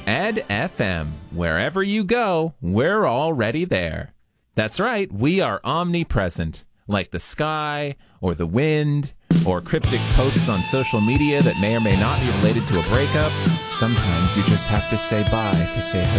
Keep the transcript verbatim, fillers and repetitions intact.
Ed F M. Wherever you go, we're already there. That's right, we are omnipresent, like the sky, or the wind, or cryptic posts on social media that may or may not be related to a breakup. Sometimes you just have to say bye to say hello.